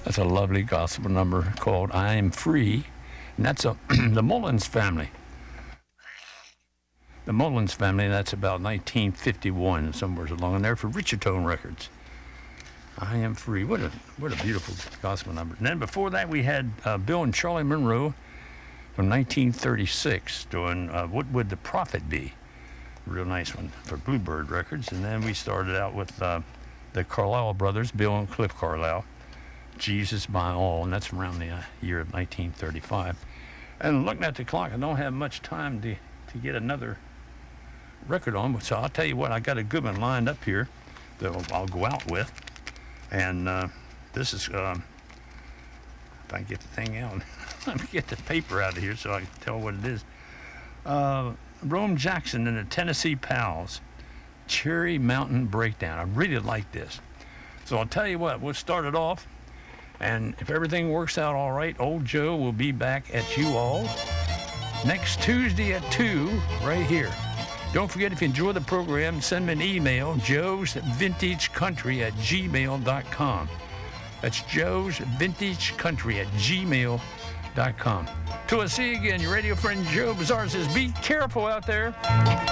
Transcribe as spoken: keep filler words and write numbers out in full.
That's a lovely gospel number called I Am Free, and that's a, the Mullins family. The Mullins family, that's about nineteen fifty-one, somewhere along in there for Richardtone Records. I Am Free. What a what a beautiful gospel number. And then before that, we had uh, Bill and Charlie Monroe from nineteen thirty-six doing uh, What Would the Prophet Be? Real nice one for Bluebird Records. And then we started out with uh, the Carlisle brothers, Bill and Cliff Carlisle, Jesus My All, and that's around the uh, year of nineteen thirty-five. And looking at the clock, I don't have much time to, to get another record on, so I'll tell you what, I got a good one lined up here that I'll go out with. And uh, this is, um, if I can get the thing out, let me get the paper out of here so I can tell what it is. Uh, Rome Jackson and the Tennessee Pals, Cherry Mountain Breakdown. I really like this. So I'll tell you what, we'll start it off, and if everything works out all right, old Joe will be back at you all next Tuesday at two right here. Don't forget, if you enjoy the program, send me an email, joes vintage country at gmail dot com. That's joes vintage country at gmail dot com. Till I see you again, your radio friend Joe Bizarre says, be careful out there.